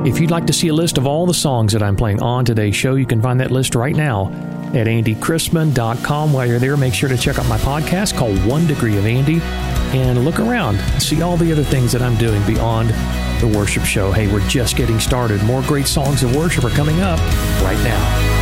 If you'd like to see a list of all the songs that I'm playing on today's show, you can find that list right now at andychrisman.com. While you're there, make sure to check out my podcast called One Degree of Andy and look around and see all the other things that I'm doing beyond the worship show. Hey, we're just getting started. More great songs of worship are coming up right now.